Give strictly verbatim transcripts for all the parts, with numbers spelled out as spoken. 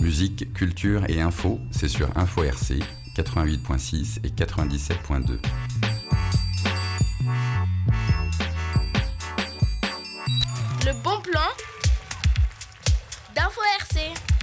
Musique, culture et info, c'est sur Info R C, quatre-vingt-huit virgule six et quatre-vingt-dix-sept virgule deux. Le bon plan d'Info R C.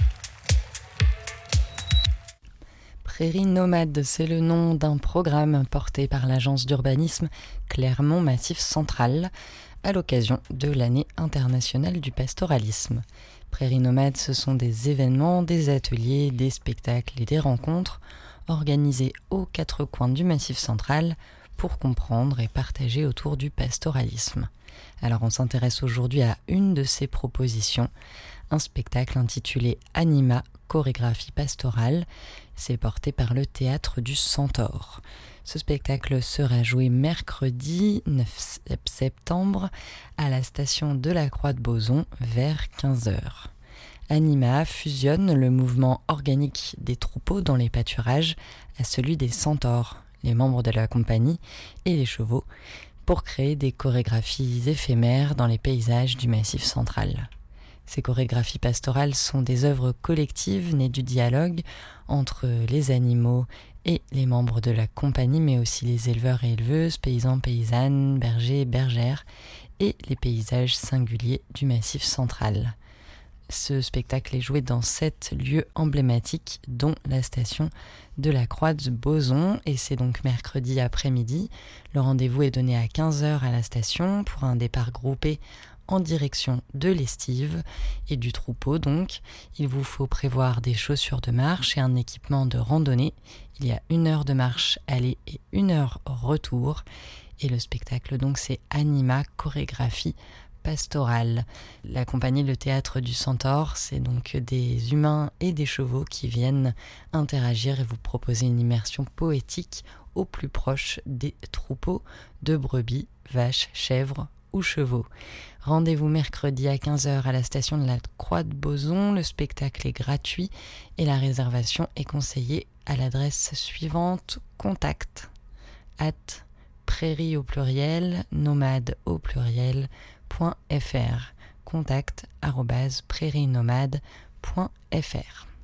Prairies nomades, c'est le nom d'un programme porté par l'agence d'urbanisme Clermont Massif Central à l'occasion de l'année internationale du pastoralisme. Prairies nomades, ce sont des événements, des ateliers, des spectacles et des rencontres organisés aux quatre coins du Massif Central pour comprendre et partager autour du pastoralisme. Alors on s'intéresse aujourd'hui à une de ces propositions, un spectacle intitulé Anima, chorégraphie pastorale. C'est porté par le Théâtre du Centaure. Ce spectacle sera joué mercredi neuf septembre à la station de la Croix de Boson vers quinze heures. Anima fusionne le mouvement organique des troupeaux dans les pâturages à celui des centaures, les membres de la compagnie et les chevaux, pour créer des chorégraphies éphémères dans les paysages du Massif central. Ces chorégraphies pastorales sont des œuvres collectives nées du dialogue entre les animaux et les membres de la compagnie, mais aussi les éleveurs et éleveuses, paysans, paysannes, bergers et bergères, et les paysages singuliers du Massif central. Ce spectacle est joué dans sept lieux emblématiques, dont la station de la Croix de Boson, et c'est donc mercredi après-midi. Le rendez-vous est donné à quinze heures à la station pour un départ groupé en direction de l'estive et du troupeau. Donc, il vous faut prévoir des chaussures de marche et un équipement de randonnée. Il y a une heure de marche aller et une heure retour. Et le spectacle, donc, c'est Anima, chorégraphie pastorale. La compagnie Le Théâtre du Centaure, c'est donc des humains et des chevaux qui viennent interagir et vous proposer une immersion poétique au plus proche des troupeaux de brebis, vaches, chèvres ou chevaux. Rendez-vous mercredi à quinze heures à la station de la Croix de Boson. Le spectacle est gratuit et la réservation est conseillée à l'adresse suivante: contact at prairie au pluriel, nomade au pluriel, point fr. Contact arobase prairie nomade point fr.